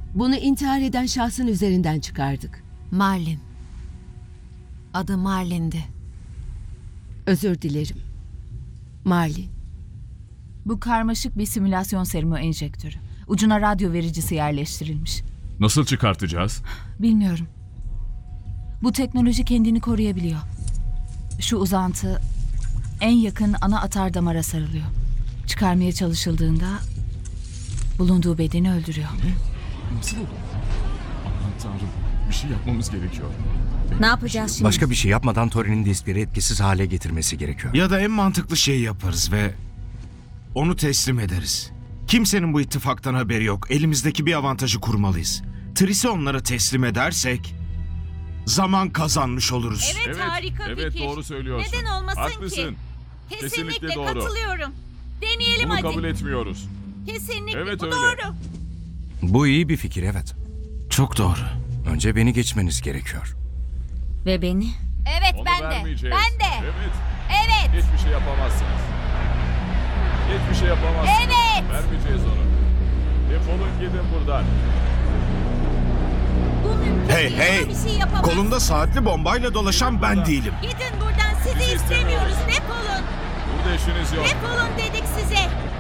Bunu intihar eden şahsın üzerinden çıkardık. Marlin. Adı Marlin'di. Özür dilerim. Marlin. Bu karmaşık bir simülasyon serumu enjektörü. Ucuna radyo vericisi yerleştirilmiş. Nasıl çıkartacağız? Bilmiyorum. Bu teknoloji kendini koruyabiliyor. Şu uzantı en yakın ana atar damara sarılıyor. Çıkarmaya çalışıldığında bulunduğu bedeni öldürüyor. Nasıl olur? Aman tanrım, bir şey yapmamız gerekiyor. Ne yapacağız şimdi? Başka bir şey yapmadan Tori'nin diskleri etkisiz hale getirmesi gerekiyor. Ya da en mantıklı şeyi yaparız ve onu teslim ederiz. Kimsenin bu ittifaktan haberi yok. Elimizdeki bir avantajı kurmalıyız. Tris'i onlara teslim edersek zaman kazanmış oluruz. Evet, harika evet, fikir. doğru söylüyorsun. Neden olmasın Haklısın. ki? Kesinlikle doğru. katılıyorum. Deneyelim Bunu hadi. kabul etmiyoruz. Kesinlikle Evet, bu öyle. doğru. Bu iyi bir fikir, evet. Çok doğru. Önce beni geçmeniz gerekiyor. Ve beni? Evet Onu ben de. vermeyeceğiz. Ben de. Evet. Evet. Hiçbir şey yapamazsınız. Hiçbir şey yapamazsınız. Evet. Vermeyeceğiz onu. Defolun gidin buradan. Bu mümkün Hey, değil. hey! Buna bir şey yapamaz. Kolunda saatli bombayla dolaşan ben değilim. Gidin buradan, sizi Bizi istemiyoruz. istemiyoruz. Defolun. Burada işiniz yok. Defolun dedik size.